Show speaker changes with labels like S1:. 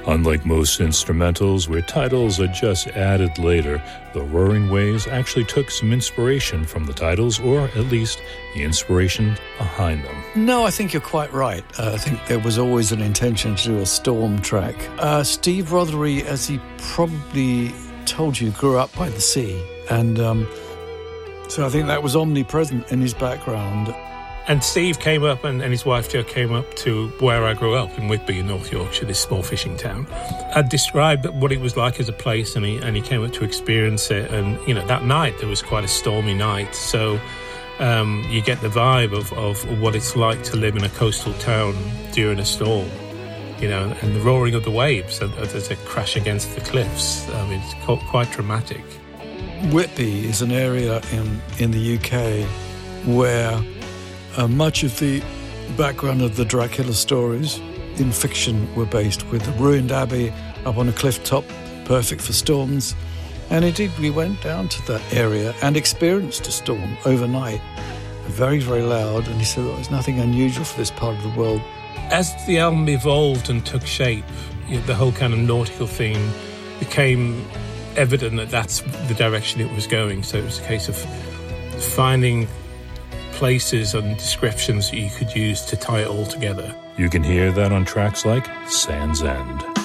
S1: Unlike most instrumentals where titles are just added later, the Roaring Waves actually took some inspiration from the titles, or at least the inspiration behind them.
S2: No, I think you're quite right. I think there was always an intention to do a Storm track. Steve Rothery, as he probably told you, grew up by the sea, and so I think that was omnipresent in his background.
S3: And Steve came up, and his wife Jo came up to where I grew up, in Whitby in North Yorkshire, this small fishing town. I described what it was like as a place, and he came up to experience it. And, you know, that night, there was quite a stormy night. So you get the vibe of what it's like to live in a coastal town during a storm, you know, and the roaring of the waves as they crash against the cliffs. It's quite dramatic.
S2: Whitby is an area in the UK where much of the background of the Dracula stories in fiction were based, with a ruined abbey up on a cliff top, perfect for storms. And indeed, we went down to that area and experienced a storm overnight, very, very loud. And he said, there's nothing unusual for this part of the world.
S3: As the album evolved and took shape, the whole kind of nautical theme became evident that that's the direction it was going. So it was a case of finding places and descriptions that you could use to tie it all together.
S1: You can hear that on tracks like Sands End.